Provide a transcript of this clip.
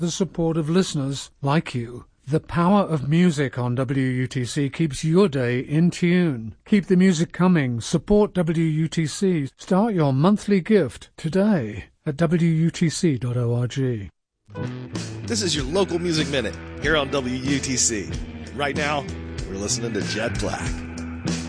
the support of listeners like you. The power of music on WUTC keeps your day in tune. Keep the music coming. Support WUTC. Start your monthly gift today at WUTC.org. This is your local music minute here on WUTC. Right now, we're listening to Jet Black.